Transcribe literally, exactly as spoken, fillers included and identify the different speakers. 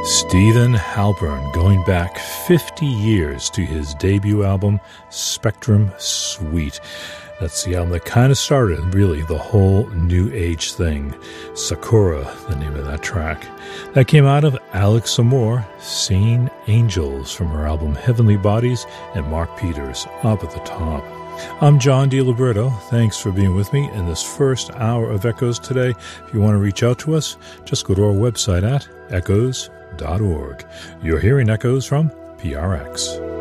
Speaker 1: Stephen Halpern, going back fifty years to his debut album, Spectrum Suite. That's the album that kind of started, really, the whole New Age thing. Sakura, the name of that track. That came out of Alex Amore, Singing Angels, from her album Heavenly Bodies, and Mark Peters, up at the top. I'm John DiLiberto. Thanks for being with me in this first hour of Echoes today. If you want to reach out to us, just go to our website at echoes dot org. You're hearing Echoes from P R X.